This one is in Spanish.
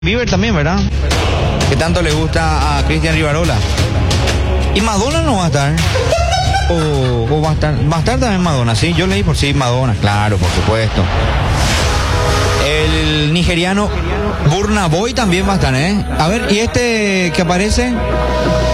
Bieber también, ¿verdad? Que tanto le gusta a Cristian Rivarola. ¿Y Madonna no va a estar? ¿O va a estar? Va a estar también Madonna, sí. Yo leí por sí Madonna, claro, por supuesto. El nigeriano Burna Boy también va a estar, ¿eh? A ver, ¿y este que aparece?